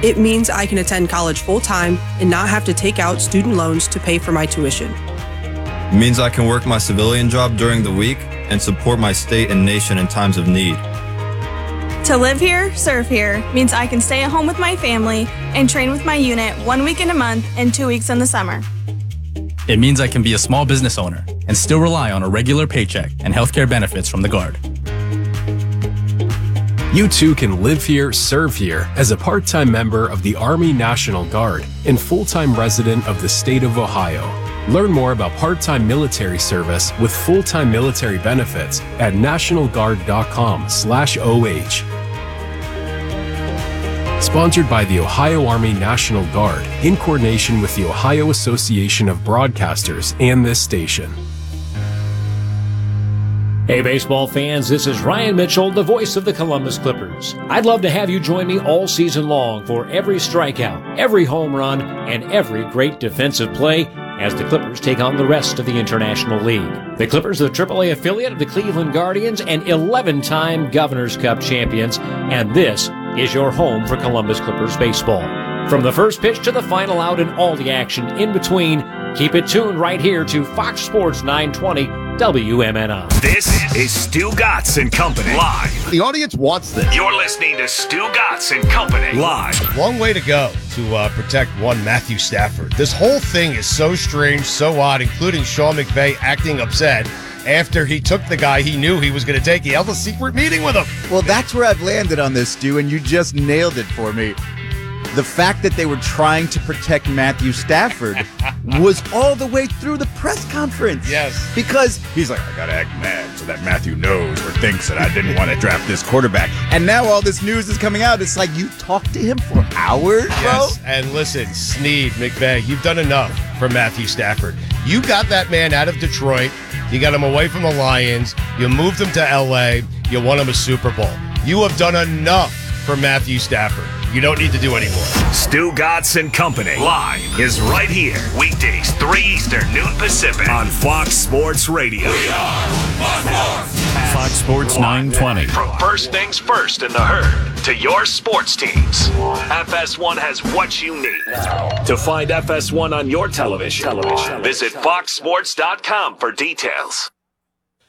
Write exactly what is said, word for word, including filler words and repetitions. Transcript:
It means I can attend college full-time and not have to take out student loans to pay for my tuition. It means I can work my civilian job during the week and support my state and nation in times of need. To live here, serve here means I can stay at home with my family and train with my unit one week in a month and two weeks in the summer. It means I can be a small business owner and still rely on a regular paycheck and healthcare benefits from the Guard. You too can live here, serve here as a part-time member of the Army National Guard and full-time resident of the state of Ohio. Learn more about part-time military service with full-time military benefits at nationalguard.com slash OH. Sponsored by the Ohio Army National Guard in coordination with the Ohio Association of Broadcasters and this station. Hey baseball fans, this is Ryan Mitchell, the voice of the Columbus Clippers. I'd love to have you join me all season long for every strikeout, every home run, and every great defensive play as the Clippers take on the rest of the International League. The Clippers are the triple A affiliate of the Cleveland Guardians and eleven-time Governor's Cup champions, and this is your home for Columbus Clippers baseball. From the first pitch to the final out and all the action in between, keep it tuned right here to Fox Sports nine twenty W M N I. This is Stu Gatz and Company live. The audience wants this. You're listening to Stu Gatz and Company live. Long way to go to uh, protect one Matthew Stafford. This whole thing is so strange, so odd, including Sean McVay acting upset after he took the guy he knew he was going to take. He held a secret meeting with him. Well, that's where I've landed on this, Stu, and you just nailed it for me. The fact that they were trying to protect Matthew Stafford was all the way through the press conference. Yes. Because he's like, I got to act mad so that Matthew knows or thinks that I didn't want to draft this quarterback. And now all this news is coming out. It's like you talked to him for hours, bro? Yes, and listen, Snead, McVay, you've done enough for Matthew Stafford. You got that man out of Detroit. You got him away from the Lions. You moved him to L A. You won him a Super Bowl. You have done enough for Matthew Stafford. You don't need to do any more. Stu Gatz and Company live is right here. Weekdays, three Eastern, noon Pacific on Fox Sports Radio. We are Fox Sports. Fox Sports nine twenty. From first things first in the herd to your sports teams, F S one has what you need. To find F S one on your television, television. Visit fox sports dot com for details.